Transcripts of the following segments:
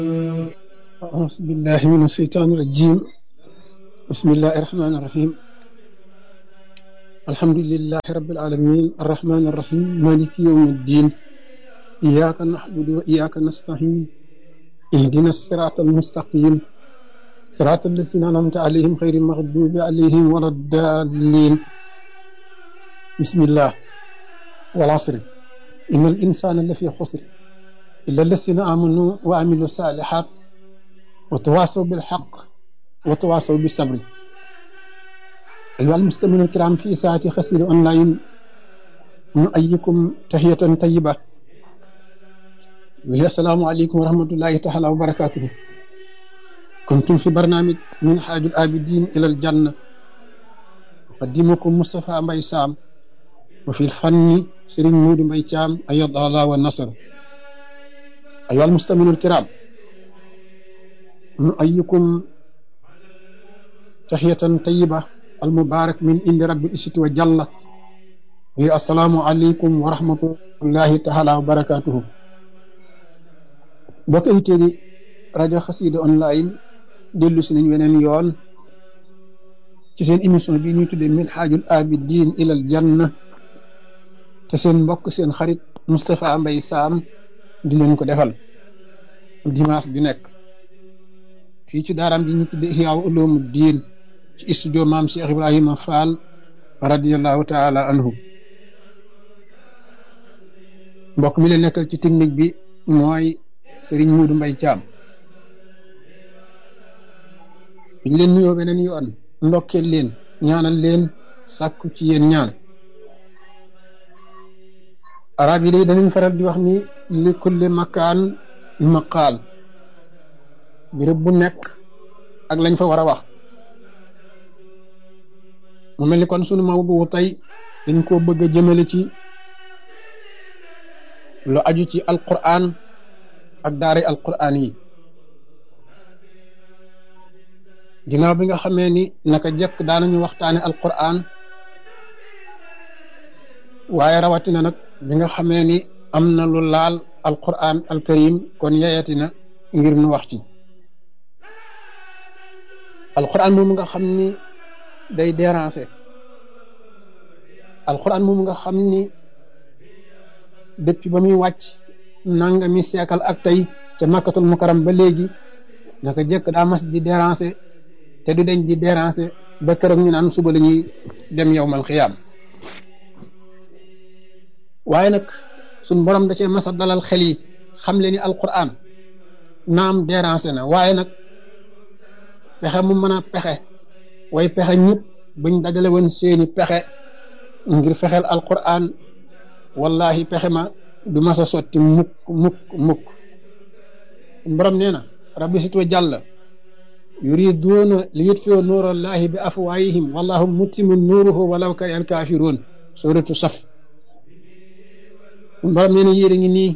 أعوذ بالله من الشيطان الرجيم. بسم الله الرحمن الرحيم. الحمد لله رب العالمين الرحمن الرحيم مالك يوم الدين. إياك نعبد وإياك نستعين. اهدنا الصراط المستقيم صراط الذين أنعمت عليهم غير المغضوب عليهم ولا الضالين. بسم الله والعصر إن الإنسان لفي خسر إلا الذين آمنوا وعملوا الصالحات وتواصوا بالحق وتواصوا بالصبر. أيها المستمعون الكرام في ساعة خسير أونلاين نؤيكم تحية طيبة وهي السلام عليكم ورحمة الله تعالى وبركاته. كنتم في برنامج من حاج العابدين إلى الجنة، أقدمكم مصطفى مباي سام، وفي الفن سيرين مود مباي تام أيض الله والنصر. أيها المستمعون الكرام نؤيكم تحية طيبة المبارك من عند رب العزة وجل، وهي السلام عليكم ورحمة الله تعالى وبركاته. bokk yi rajo Xassida online dellu si nañ weneen yoon ci seen émission bi ñuy tuddee Minhajul Abidin ilal Janna, te seen mbokk seen xarit Moustapha Mbaye Sam di leen ko defal dimanche bi nekk fii ci daaraam bi ñu tuddee Ihya Ulumuddin ci studio maam Cheikh Ibrahima Fall radiyallahu taala anhu. mbokk mi leen nekkal ci technique bi mooy Serigne Modou Mbaye Thiam. ñu leen nuyoo beneen yoon ndokkeel leen ñaanal leen sàkku ci yéen ñaan. arab yi day danañ faral di wax ni li kulli makaan maqaal, béréb bu nekk ak lañ fa war a wax. mu mel ni kon sunu mawdu tey dañ koo bëgg a jëmale ci lu aju ci alquran ak daara alquran yi. ginnaaw bi nga xamee ni naka jekk daanañu waxtaane alquran, waaye rawatina nag bi nga xamee ni am na lu laal alquran alkarim, kon yeyatina ngir nu wax ci alquran moomu nga xam ni day déranger, alquran moomu nga xam ni depuis ba muy wàcc nangami siècle ak tey ca makkatul mukarram ba léegi naka jekk daa mas di déranger te du deñ di déranger ba keroog ñu naan suba la ñuy dem yawmal xiyaam. waaye nag suñ borom da cee mas a dalal xel yi xam le ni alquran naam déranger na, waaye nag pexe mu mën a pexe way pexe ñëpp buñ dajale woon seeni pexe ngir fexeel alquran, wallahi pexe ma du mas a sotti mukk mukk mukk. borom nee na rabbi sit wa jàll yuriduuna li yutfiu nuurallahi bi afwaayihim wallahu mutimmu nuuruhu walaw kariha alkaafiruun, suratu saf. borom nee na yéen a ngi nii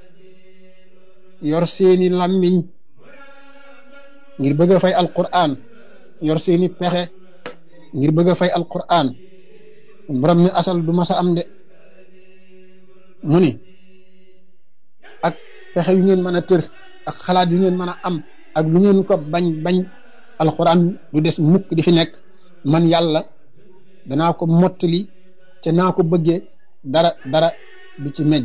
yor seeni làmmiñ ngir bëgg a fay alquran, yor seeni pexe ngir bëgg a fay alquran. borom ne asal du mas a am de. mu ni ak pexe yu ngeen mën a tër ak xalaat yu ngeen mën a am ak lu ngeen ko bañ bañ, alquran du des mukk di fi nekk. man yàlla danaa ko mottali te naa ko bëggee dara dara du ci mejj.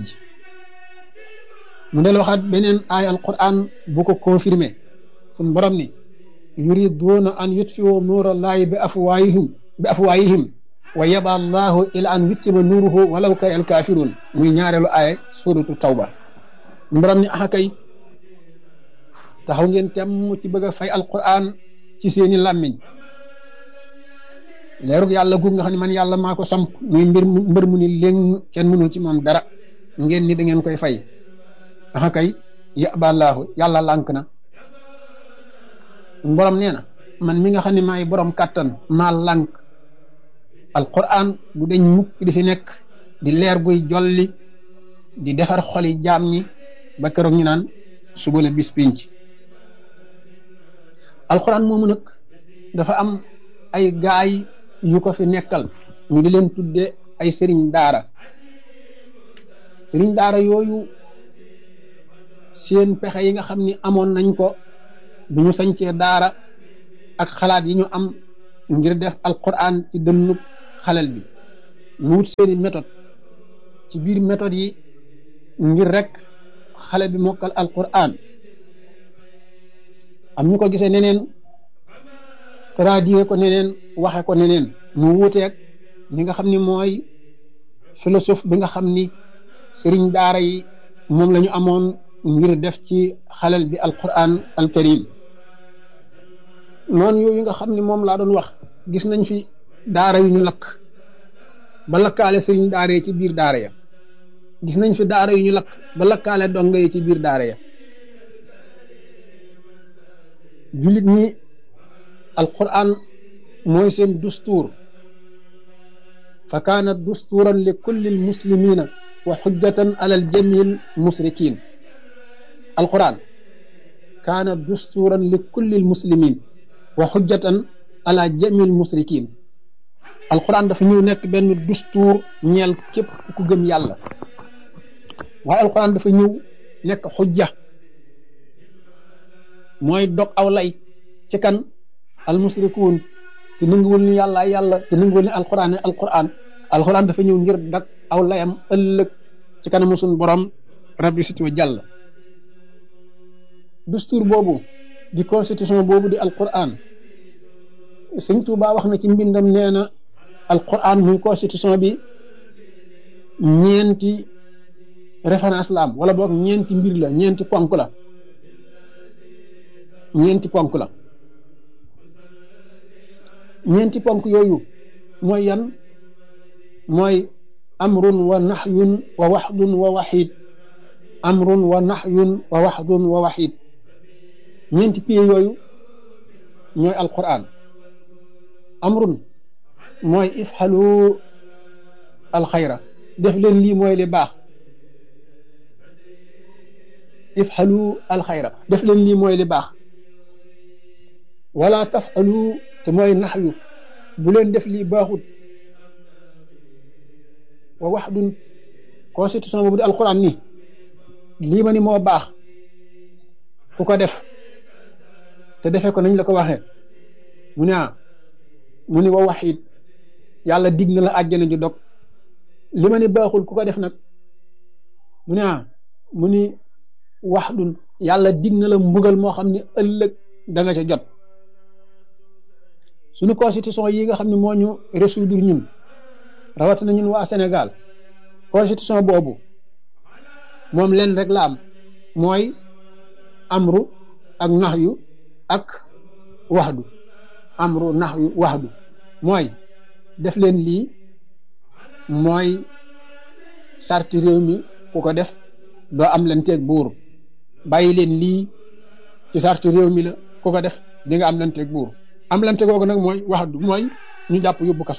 mu del waxaat beneen aaya alquran bu ko confirmé, suñ borom ni yuriduuna an yutfiu nuurallahi bi afwaayihim wa yaba allahu ila an yuttima nuuruhu walaw kariha alkaafiruun, muy ñaareelu aaya suratu tawba. borom ni axa kay taxaw ngeen temm ci bëgg a fay alquran ci seeni làmmiñ. leerug yàlla guug nga xam ne man yàlla maa ko samp, muy mbër mu ni léegi kenn mënul ci moom dara, ngeen ni da ngeen koy fay. axa kay yaba allahu, yàlla lànk na. borom nee na man mi nga xam ne maay borom kàttan maa lànk. alquran du deñ mukk di fi nekk di leer guy jolli di defar xoli jaam ñi ba keroog ñu naan suba la bis pinc. alquran moomu nag dafa am ay gaay yu ko fi nekkal, ñu di leen tudde ay sëriñ daara. sëriñ daara yooyu seen pexe yi nga xam ni amoon nañ ko bu ñu sañcee daara ak xalaat yi ñu am ngir def alquran ci dënnub xalel bi ñu wut seeni méthode ci biir méthode yi ngir rek xale bi mokkal alquran am ñu ko gisee neneen traduire ko neneen waxe ko neneen mu wuuteeg li nga xam ni mooy philosophe bi nga xam ni sëriñ daara yi moom la ñu amoon ngir def ci xalel bi alquran alkarim noonu yooyu nga xam ni moom laa doon wax gis nañ fi daara yu ñu lakk ba lakkaale sëriñ daara yi ci biir daara ya gis nañ fi daara yu ñu lakk ba lakkaale donga yi ci biir daara ya jullit ñi alquran mooy seen dustuur fa kaana dustuuran li kulli almuslimina wa xujjatan ala aljami almusrikin alquran kaana dustuuran li kulli almuslimin wa xujjatan ala jami almusrikin alquran dafa ñëw nekk benn dustuur ñeel képp ku gëm yàlla waaye alquran dafa ñëw nekk xujja mooy dog aw lay ci kan almusrikuun te nanguwul ni yàlla yàlla te nanguwul ni alquran ne alquran dafa ñëw ngir dag aw layam ëllëg ci kanamu suñu borom rabbi sit wa jàll dustuur boobu di constitution boobu di alquran sëñ Tuubaa wax na ci mbindam nee na alquran muy constitution bi ñeenti référence la am wala boog ñeenti mbir la ñeenti ponk la ñeenti ponk yooyu mooy yan mooy amrun wa nahyun wa waxdun wa waxid amrun wa nahyun wa waxdun wa waxid ñeenti pieds yooyu ñooy alquran amrun mooy ifxalu alxayra def leen lii mooy li baax ifxalu alxayra def leen lii mooy li baax wala tafalu te mooy naxyu bu leen def lii baaxut wa waxdun constitution boobu di alquran ni lii ma ni moo baax ku ko def te defee ko nañ la ko waxee mu ne mu ni wa waxit yàlla dig na la àjjana ju dog li ma ni baaxul ku ko def nag mu ne mu ni waxdun yàlla dig na la mbugal moo xam ne ëllëg da nga ca jot suñu constitution yi nga xam ne moo ñu résoudre ñun rawatina ñun waa Sénégal constitution boobu moom leen rek la am mooy amru ak naxyu ak waxdu amru naxyu waxdu mooy def leen lii mooy sarti réew mi ku ko def doo am leen teeg buur bàyyi leen lii ci sarti réew mi la ku ko def di nga am leen teeg buur am lante googu nag mooy waxdu mooy ñu jàpp yóbbu kaso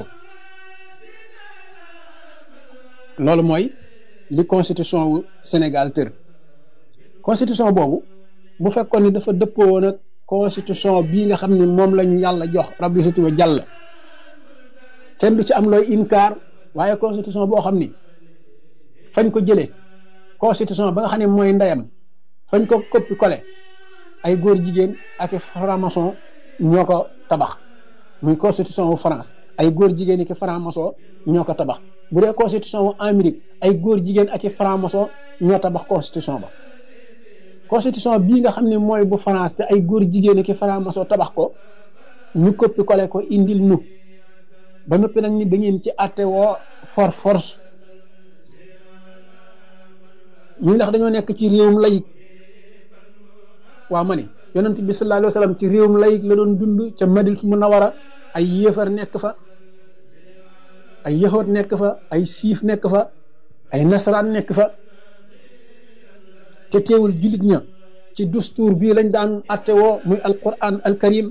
loolu mooy li constitution wu Sénégal tër constitution boobu bu fekkoon ni dafa dëppoo woon ak constitution bii nga xam ne moom la ñu yàlla jox rabbi siti wa jàll kenn du ci am looy inkaar waaye constitution boo xam ni fañ ko jëlee constitution ba nga xam ne mooy ndeyam fañ ko coppi collé ay góor jigéen ak franc-maçon ñoo ko tabax muy constitution wu France ay góor jigéen ak franc-maçon ñoo ko tabax bu dee constitution wu Amérique ay góor jigéen ak franc-maçon ñoo tabax constitution ba constitution bii nga xam ne mooy bu France te ay góor jigéen ak franc-maçon tabax ko ñu coppi collé ko indil nu ba noppi nag ni da ngeen ci àtte woo force ñu ndax dañoo nekk ci réewum layik waa ma ni yonent bi sallallahu alayhi wa sallam ci réewum layik la doon dund ca Madina Munawara ay yéefar nekk fa ay yahood nekk fa ay siif nekk fa ay nasaraan nekk fa te teewul jullit ña ci dustuur bii lañ daan atte woo muy alquran alkarim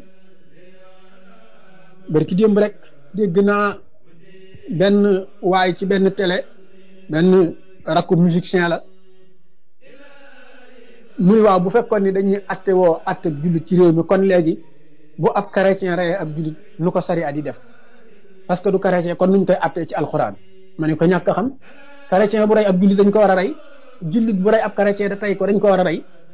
barki démb rek dégg naa benn waay ci benn télé benn rakku musicien la muy waaw bu fekkoon ni dañuy atte woo atte jullit ci réew mi kon léegi bu ab chrétien reyee ab jullit nu ko sari at yi def parce que du chrétien kon nuñ koy attee ci alxuraan ma ne ko ñàkk a xam chrétien bu rey ab jullit dañ ko war a rey jullit bu rey ab chrétien da tey ko dañ ko war a rey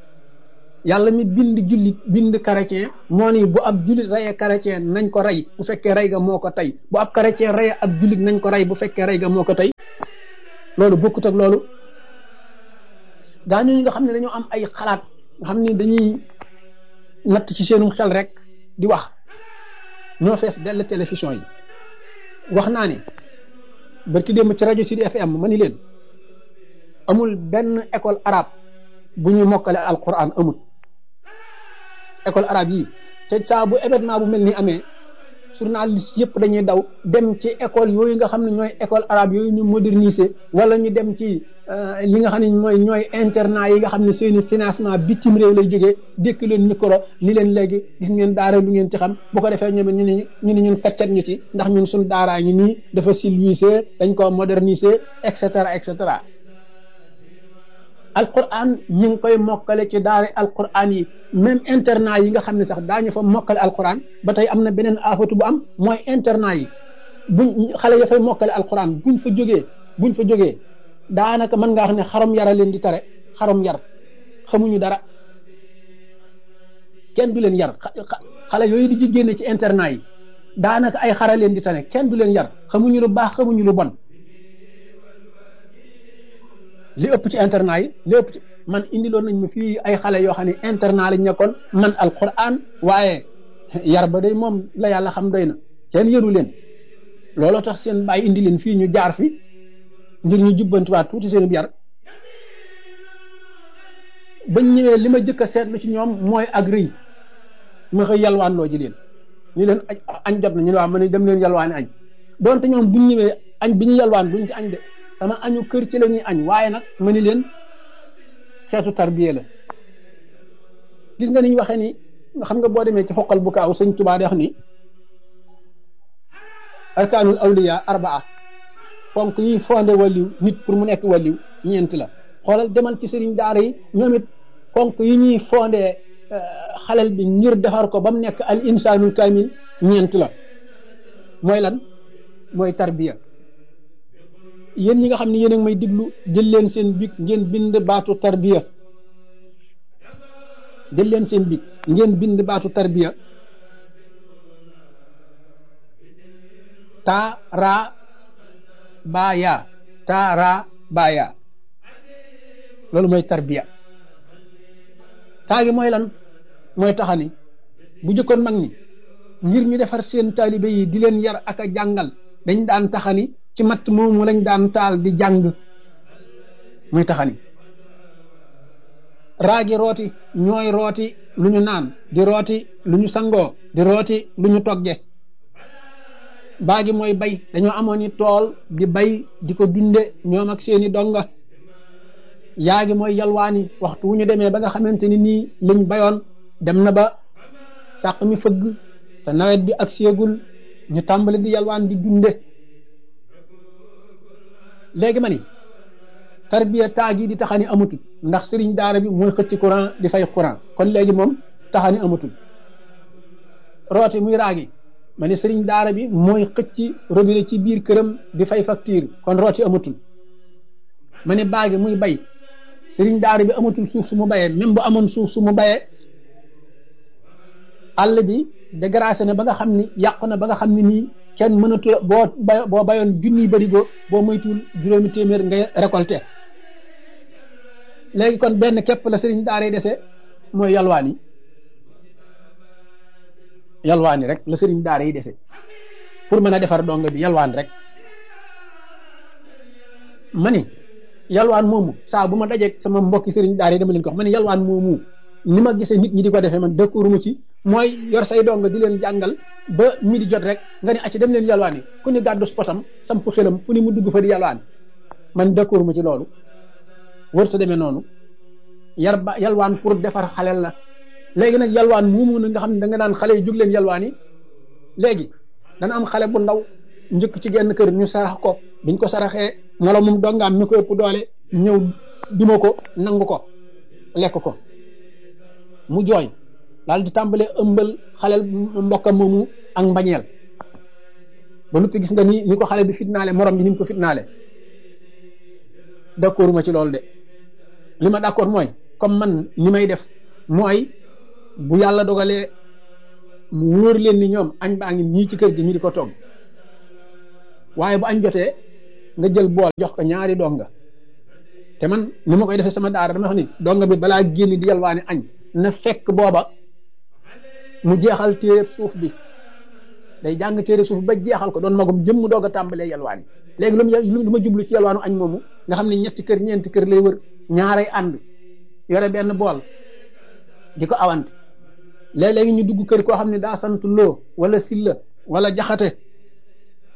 yàlla mi bind jullit bind chrétien moo ni bu ab jullit reyee chrétien nañ ko rey bu fekkee rey ga moo ko tey, bu ab chrétien reyee ab jullit nañ ko rey bu fekkee rey ga moo ko tey. loolu bokkut ak loolu. gaa ñooñu nga xam ne dañoo am ay xalaat nga xam ne dañuy natt ci seenum xel rek di wax, ñoo fees dell télévision yi. wax naa ne barki démb ci rajo Sud FM ma ni leen amul benn école arabe bu ñuy mokkale alquran amul. école arabe yi te saa bu événement bu mel ni amee journaliste yëpp dañuy daw dem ci école yooyu nga xam ne ñooy école arabe yooyu ñu moderniser, wala ñu dem ci li nga xam ne ñooy internat yi nga xam ne seeni financement bitim réew lay jógee, dékk leen micro ni leen léegi gis ngeen daara lu ngeen ci xam, bu ko defee ñoom ñu ne ñun kaccat ñu ci ndax ñun suñ daaraa ngi nii dafa civilisé dañ ko moderniser et cetera et cetera. alquran ñu ngi koy mokkale ci daara alquran yi, même internat yi nga xam ne sax daañu fa mokkale alquran ba tey am na beneen aafatu bu am mooy internat yi buñ xale ya fay mokkale alquran buñ fa jógee daanaka mën ngaa xam ne xarom yara leen di tare, xarom yar xamuñu dara, kenn du leen yar. xale yooyu di génne ci internat yi daanaka ay xara leen di tane, kenn du leen yar, xamuñu lu baax xamuñu lu bon. li ëpp ci internat yi li ëpp ci man indiloon nañ ma fii ay xale yoo xam ne internat lañ nekkoon man alquran, waaye yar ba day moom la yàlla xam doy na, kenn yëru leen. looloo tax seen bàyyi indi leen fii ñu jaar fi ngir ñu jubbantiwaat tuuti seen yar. bañ ñëwee li ma jëkk a seetlu ci ñoom mooy ak rëy. ma xëy yalwaan loo ji leen ñu leen añ jot na ñu ne waaw ma ne dem leen yalwaani añ, donte ñoom buñ ñëwee añ bi ñu yalwaan duñ ci añ de, sama añu kër ci la ñuy añ, waaye nag ma ni leen xeetu tarbiya la. gis nga ni ñu waxee ni xam nga boo demee ci xoqal bu kaaw sëñ Tuubaa di wax ni arkaanul awliya arbaa, fonk yi fondé waliw nit pour mu nekk waliw ñeent la. xoolal demal ci sëriñ daara yi ñoom it fonk yi ñuy fondé xalel bi ngir defar ko ba mu nekk al insaanul kaamil ñeent la. mooy lan? mooy tarbiya. yéen ñi nga xam ne yéen a ngi may diglu jël leen seen bic ngeen bind baatu tarbiya, jël leen seen bic ngeen bind baatu tarbiya. taara baaya, taara baaya, loolu mooy tarbiya. taagi mooy lan? mooy taxani. bu jëkkoon mag ñi ngir ñu defar seen taalibe yi di leen yar ak a jàngal dañ daan taxani ci matt moomu lañ daan taal di jàng, muy taxani. raagi rooti ñooy rooti lu ñu naan, di rooti lu ñu sangoo, di rooti lu ñu togge. baagi mooy bay, dañoo amoon ni tool di bay di ko dunde ñoom ak seeni donga. yaagi mooy yalwaani, waxtu wu ñu demee ba nga xamante ni nii liñ bayoon dem na ba sàq mi fëgg te nawet bi ak seegul ñu tàmbali di yalwaan di dunde. léegi ma ni tarbiya taagi di taxani amatul, ndax sëriñ daara bi mooy xëcc courant di fay courant, kon léegi moom taxani amatul. rooti muy raagi, ma ni sëriñ daara bi mooy xëcc robinet ci biir këram di fay facture, kon rooti amatul. ma ni baagi muy bay, sëriñ daara bi amatul suuf su mu bayee, même bu amoon suuf su mu bayee àll bi dégracé na ba nga xam ni yàqu na ba nga xam ni nii kenn mënatu boo bayoon junniy barigo boo moytuwul juróomi téeméer ngay récolté. léegi kon benn képp la sëriñ daara yi dese, mooy yalwaani. yalwaani rek la sëriñ daara yi dese pour mën a defar donga bi, yalwaan rek. ma ni yalwaan moomu saa bu ma dajeeg sama mbokki sëriñ daara yi dama leen ko wax, ma ni yalwaan moomu ni ma gisee nit ñi di ko defee man dëkkuwuma ci. mooy yor say donga di leen jàngal ba midi jot rek nga ni acci dem leen yalwaani, ku ni gàddu potam samp xelam fu ni mu dugg fa di yalwaani. man dëkkuwuma ci loolu, warut a demee noonu. yalwaan pour defar xalel la. léegi nag yalwaan moomu na nga xam ne da nga naan xale yi jóg leen yalwaani, léegi dana am xale bu ndaw njëkk ci genn kër ñu sarax ko, biñ ko saraxee moroomum dongaam mi ko ëpp doole ñëw duma ko nangu ko lekk ko, mu jooy daal di tàmbalee ëmbal xalel mbokkam moomu ak mbañeel. ba noppi gis nga ni ko xale bi fitnaale morom ji ni mu ko fitnaale. d'accord ma ci loolu de, li ma d'accord mooy comme man ni may def mooy bu yàlla dogalee mu wóor leen ni ñoom añ baa ngi ñii ci kër gi ñu di ko togg waaye bu añ jotee nga jël bool jox ko ñaari donga te man ni ma koy defee sama daara dama wax ni donga bi balaa génn di yalwaani añ na fekk booba mu jeexal téere suuf bi day jàng téere suuf ba jeexal ko doon magum jëm mu doog a tàmbalee yalwaani léegi lu ma jublu ci yalwaanu añ moomu nga xam ne ñetti kër ñeenti kër lay wër ñaaray ànd yore benn bool di ko awante léeg-léegi ñu dugg kër koo xam ne daa sant loo wala silla wala jaxate